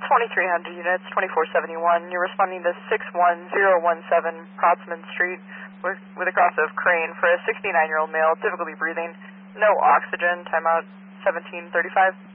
2300 units, 2471. You're responding to 61017 Protsman Street with a cross of Crane for a 69-year-old male, difficulty breathing, no oxygen, timeout 1735.